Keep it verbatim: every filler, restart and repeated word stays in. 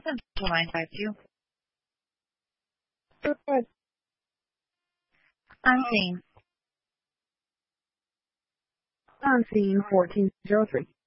Central line five two. Good. Unseen. Unseen fourteen zero three.